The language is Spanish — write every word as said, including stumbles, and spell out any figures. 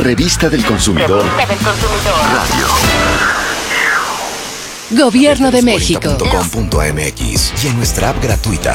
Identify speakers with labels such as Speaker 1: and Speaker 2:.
Speaker 1: Revista del Consumidor.
Speaker 2: Revista del Consumidor.
Speaker 1: Radio.
Speaker 3: Gobierno de México.
Speaker 4: punto com punto m x y en nuestra app gratuita